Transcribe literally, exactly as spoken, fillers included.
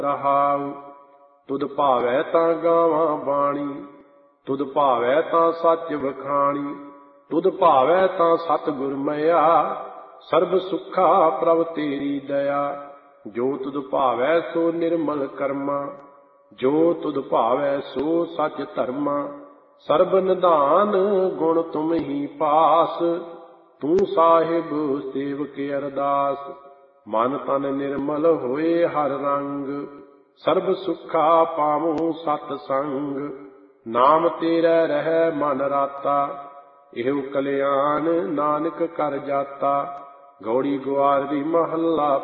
ਰਹਾਉ। ਤੁਧ ਭਾਵੈ ਤਾਂ ਗਾਵਾਂ ਬਾਣੀ, ਤੁਧ ਭਾਵੈ ਤਾਂ ਸੱਚ ਵਖਾਣੀ, ਤੁਧ ਭਾਵੈ ਤਾਂ ਸਤਿਗੁਰ ਮਇਆ, ਸਰਬ ਸੁੱਖਾ ਪ੍ਰਭ ਤੇਰੀ ਦਇਆ। ਜੋ ਤੁਧ ਭਾਵੈ ਸੋ ਨਿਰਮਲ ਕਰਮਾ, ਜੋ ਤੁਧ ਭਾਵੈ ਸੋ ਸੱਚ ਧਰਮਾ। ਸਰਬ ਨਿਧਾਨ ਗੁਣ ਤੁਮ ਹੀ ਪਾਸ, ਤੂੰ ਸਾਹਿਬ ਸੇਵਕ ਅਰਦਾਸ। ਮਨ ਤਨ ਨਿਰਮਲ ਹੋਏ ਹਰ ਰੰਗ, ਸਰਬ ਸੁੱਖਾ ਪਾਵੋ ਸਤ ਸੰਗ। ਨਾਮ ਤੇਰਾ ਰਹਿ ਮਨ ਰਾਤਾ, ਇਹੋ ਕਲਿਆਣ ਨਾਨਕ ਕਰ ਜਾਤਾ। ਗੌੜੀ ਗੁਆਰਦੀ ਮਹੱਲਾ